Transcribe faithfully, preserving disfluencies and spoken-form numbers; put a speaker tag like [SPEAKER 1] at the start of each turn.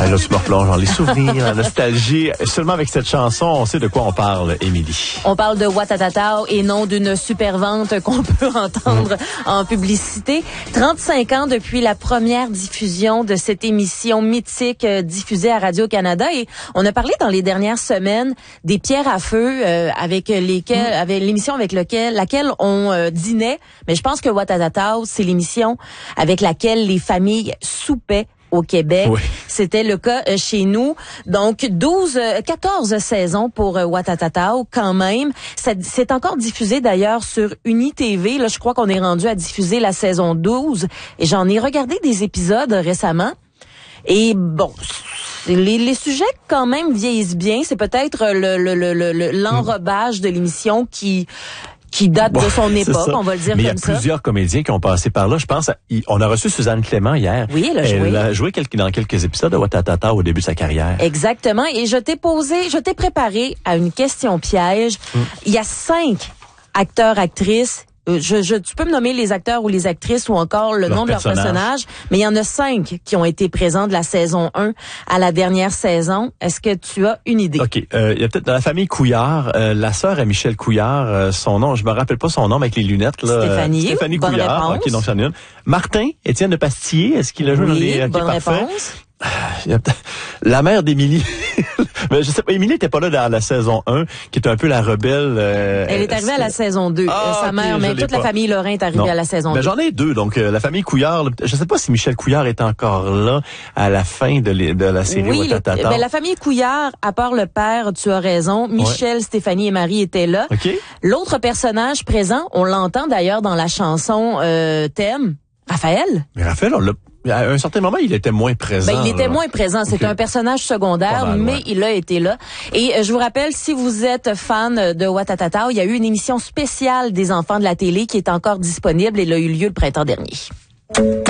[SPEAKER 1] Ah, là, tu me replonges dans les souvenirs, la nostalgie. Seulement avec cette chanson, on sait de quoi on parle, Émilie.
[SPEAKER 2] On parle de Ouattatata et non d'une super vente qu'on peut entendre mmh. en publicité. trente-cinq ans depuis la première diffusion de cette émission mythique euh, diffusée à Radio-Canada. Et on a parlé dans les dernières semaines des pierres à feu euh, avec lesquelles, mmh. avec l'émission avec lequel, laquelle on euh, dînait. Mais je pense que Ouattatata, c'est l'émission avec laquelle les familles soupaient au Québec. Oui. C'était le cas euh, chez nous. Donc, douze, quatorze saisons pour euh, Ouattatata quand même. Ça, c'est encore diffusé d'ailleurs sur UniTV. Là, je crois qu'on est rendu à diffuser la saison douze. Et j'en ai regardé des épisodes récemment. Et bon, les, les sujets quand même vieillissent bien. C'est peut-être le, le, le, le, l'enrobage de l'émission qui... qui date bon, de son époque, on va le dire
[SPEAKER 1] mais
[SPEAKER 2] comme ça.
[SPEAKER 1] Mais il y a plusieurs comédiens qui ont passé par là. Je pense, à, on a reçu Suzanne Clément hier.
[SPEAKER 2] Oui, elle a joué.
[SPEAKER 1] Elle a joué quelques, dans quelques épisodes de Ouattatata au début de sa carrière.
[SPEAKER 2] Exactement. Et je t'ai posé, je t'ai préparé à une question piège. Hum. Il y a cinq acteurs, actrices. Je, je, tu peux me nommer les acteurs ou les actrices ou encore le leur nom de personnage. leur personnage, mais il y en a cinq qui ont été présents de la saison un à la dernière saison. Est-ce que tu as une idée?
[SPEAKER 1] OK. Euh, il y a peut-être dans la famille Couillard, euh, la sœur à Michel Couillard, euh, son nom, je me rappelle pas son nom, mais avec les lunettes. Là,
[SPEAKER 2] Stéphanie.
[SPEAKER 1] Stéphanie
[SPEAKER 2] bonne
[SPEAKER 1] Couillard.
[SPEAKER 2] Réponse.
[SPEAKER 1] OK, donc j'en ai une. Martin, Étienne de Pastillier, est-ce qu'il a joué
[SPEAKER 2] oui,
[SPEAKER 1] dans les...
[SPEAKER 2] bonne
[SPEAKER 1] okay,
[SPEAKER 2] réponse.
[SPEAKER 1] La mère d'Émilie. Mais je sais pas, Émilie était pas là dans la saison un, qui est un peu la rebelle. Euh,
[SPEAKER 2] Elle est arrivée à la saison deux.
[SPEAKER 1] Ah,
[SPEAKER 2] sa
[SPEAKER 1] okay,
[SPEAKER 2] mère, mais toute pas. la famille Lorrain est arrivée non. à la saison
[SPEAKER 1] mais
[SPEAKER 2] deux.
[SPEAKER 1] J'en ai deux. Donc, euh, la famille Couillard, je sais pas si Michel Couillard est encore là à la fin de, les, de la série
[SPEAKER 2] oui,
[SPEAKER 1] Ouattatata.
[SPEAKER 2] Ben, la famille Couillard, à part le père, tu as raison, Michel, ouais. Stéphanie et Marie étaient là.
[SPEAKER 1] Okay.
[SPEAKER 2] L'autre personnage présent, on l'entend d'ailleurs dans la chanson euh, thème, Raphaël.
[SPEAKER 1] Mais Raphaël, on l'a... À un certain moment, il était moins présent.
[SPEAKER 2] Ben, il était
[SPEAKER 1] là.
[SPEAKER 2] moins présent. C'est okay. un personnage secondaire, mal, mais ouais. il a été là. Et euh, je vous rappelle, si vous êtes fan de Ouattatata, il y a eu une émission spéciale des enfants de la télé qui est encore disponible et elle a eu lieu le printemps dernier.